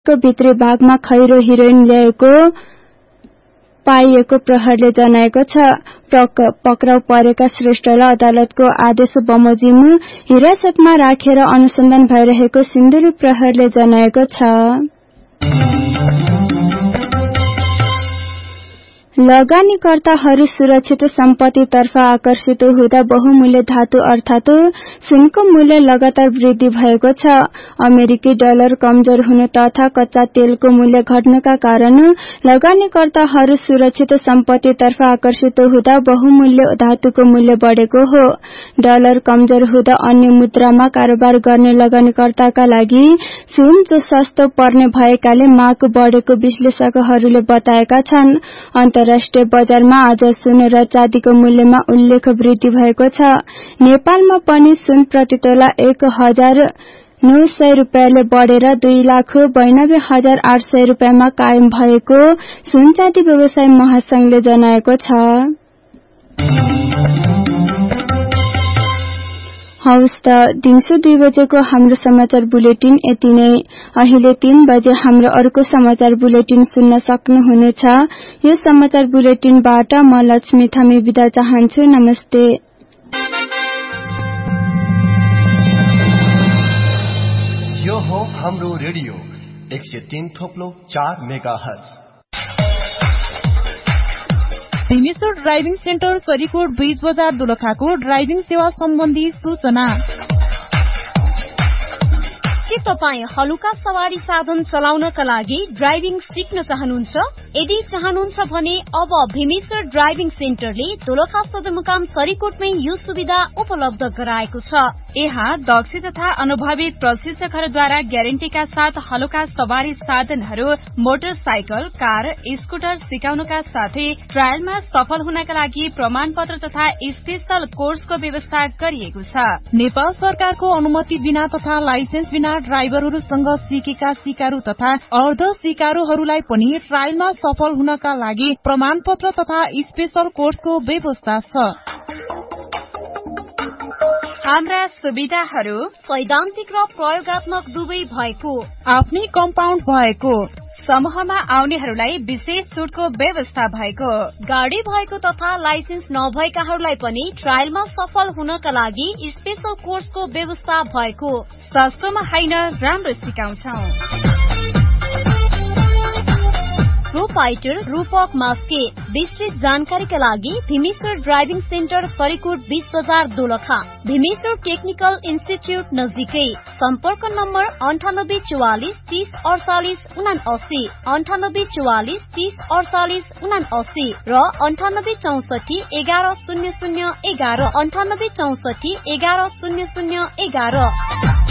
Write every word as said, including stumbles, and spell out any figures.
को भित्री भागमा खैरो हिरोइन ल्याएको पाइएको प्रहरले जनाएको छ। पक्राउ परेका श्रेष्ठलाई अदालतको आदेश बमोजिम हिरासतमा राखेर अनुसन्धान भइरहेको सिन्धुली प्रहरले जनाएको छ। लगानीकर्ताहरू सुरक्षित सम्पत्तितर्फ आकर्षित हुँदा बहुमूल्य धातु अर्थात् सुनको मूल्य लगातार वृद्धि भएको छ। अमेरिकी डलर कमजोर हुनु तथा कच्चा तेलको मूल्य घट्नका कारण लगानीकर्ताहरू सुरक्षित सम्पत्तितर्फ आकर्षित हुँदा बहुमूल्य धातुको मूल्य बढेको हो। डलर कमजोर हुँदा अन्य मुद्रामा कारोबार गर्ने लगानीकर्ताका लागि सुन जो सस्तो पर्ने भएकाले माग बढेको विश्लेषकहरूले बताएका छन्। अन्तर्राष्ट्रिय बजारमा आज सुन र चाँदीको मूल्यमा उल्लेख वृद्धि भएको छ। नेपालमा पनि सुन प्रति तोला एक हजार नौ सय रुपियाँले बढेर दुई लाख बयानब्बे हजार आठ सय रुपियाँमा कायम भएको सुन चाँदी व्यवसाय महासंघले जनाएको छ। हौस् त दिउँसो दुई बजेको हाम्रो समाचार बुलेटिन यति नै। अहिले तीन बजे हाम्रो अर्को समाचार बुलेटिन सुन्न सक्नुहुनेछ। यो समाचार बुलेटिनबाट म लक्ष्मी थामी बिदा चाहन्छु। नमस्ते। यो हो हाम्रो रेडियो एक सय तीन थोप्लो चार mega hertz. Bhimeshwar driving centre Sarikot बीच बजार दोलखाको ड्राइभिङ सेवा सम्बन्धी सूचना। के तपाईँ हलुका सवारी साधन चलाउनका लागि ड्राइभिङ सिक्न चाहनुहुन्छ? यदि चाहनुहुन्छ भने अब भीमेश्वर ड्राइभिङ सेन्टरले दोलखा सदरमुकाम सरीकोटमै यो सुविधा उपलब्ध गराएको छ। यहाँ दक्ष तथा अनुभवी प्रशिक्षकहरूद्वारा ग्यारेन्टीका साथ हलुका सवारी साधनहरू, मोटरसाइकल, कार, स्कुटर सिकाउनका साथै ट्रायलमा सफल हुनका लागि प्रमाणपत्र तथा स्पेशल कोर्सको व्यवस्था गरिएको छ। नेपाल सरकारको अनुमति बिना तथा लाइसेन्स बिना ड्राइभरहरूसँग सिकेका सिकारु तथा अर्ध सिकारुहरूलाई पनि ट्रायलमा सफल हुनका लागि प्रमाणपत्र तथा स्पेशल कोर्सको व्यवस्था छ। हाम्रा सुविधाहरू सैद्धान्तिक र प्रयोगात्मक दुवै भएको, आफ्नै कम्पाउन्ड भएको, समूहमा आउनेहरूलाई विशेष छुटको व्यवस्था भएको, गाडी भएको तथा लाइसेन्स नभएकाहरूलाई पनि ट्रायलमा सफल हुनका लागि स्पेशल कोर्सको व्यवस्था भएको। सस्तोमा होइन, राम्रो सिकाउँछौं। प्रोपाइटर रूपक मास्के। विस्तृत जानकारीका लागि भीमेश्वर ड्राइभिङ सेन्टर सरीकोट बीच बजार दोलखा, भीमेश्वर टेक्निकल इन्स्टिच्युट नजिकै। सम्पर्क नम्बर अन्ठानब्बे चौवालिस तीस अडचालिस उनासी, अन्ठानब्बे चौवालिस तीस अडचालिस उनासी र अन्ठानब्बे चौसठी एघार शून्य शून्य एघार, अन्ठानब्बे चौसठी एघार शून्य शून्य एघार।